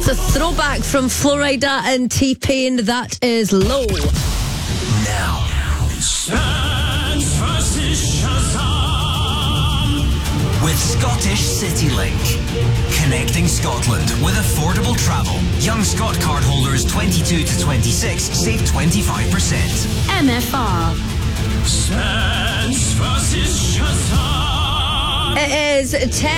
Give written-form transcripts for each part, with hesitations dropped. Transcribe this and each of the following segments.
a throwback from Florida and T-Pain. That is Low. Now, Spence versus Shazam with Scottish CityLink. Connecting Scotland with affordable travel. Young Scot cardholders 22 to 26 save 25%. MFR. Spence versus Shazam. It is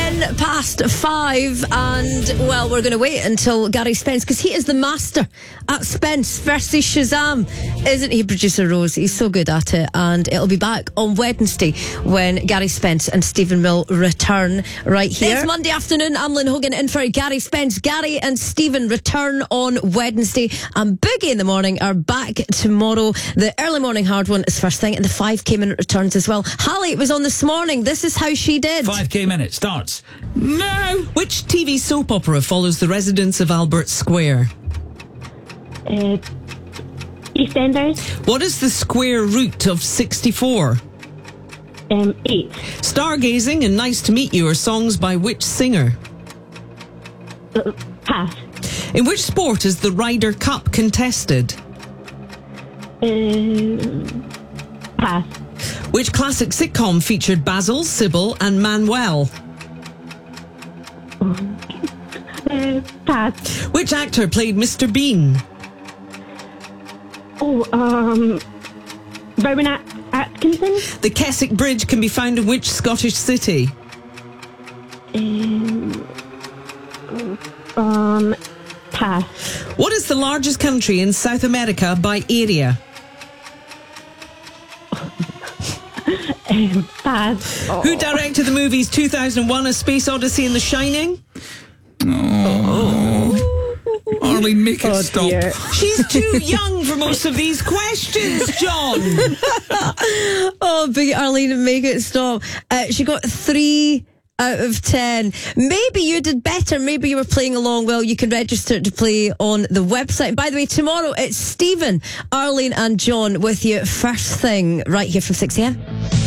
5:10, and, well, we're going to wait until Gary Spence, because he is the master at Spence versus Shazam. Isn't he, producer Rose? He's so good at it, and it'll be back on Wednesday when Gary Spence and Stephen will return right here. It's Monday afternoon. I'm Lynn Hogan in for Gary Spence. Gary and Stephen return on Wednesday, and Boogie in the Morning are back tomorrow. The early morning hard one is first thing, and the 5K minute returns as well. Hallie was on this morning. This is how she did. 5K minute starts now. Which TV soap opera follows the residents of Albert Square? EastEnders. What is the square root of 64? 8. Stargazing and Nice to Meet You are songs by which singer? Pass. In which sport is the Ryder Cup contested? Pass. Which classic sitcom featured Basil, Sybil and Manuel? Pass. Which actor played Mr. Bean? Rowan Atkinson. The Keswick Bridge can be found in which Scottish city? Pass. What is the largest country in South America by area? Pass. Who directed the movies 2001: A Space Odyssey and The Shining? Arlene, make it stop. Dear. She's too young for most of these questions, John. Oh, big Arlene, make it stop. She got 3 out of 10. Maybe you did better. Maybe you were playing along well. You can register to play on the website. By the way, tomorrow it's Stephen, Arlene and John with you first thing right here from 6 a.m.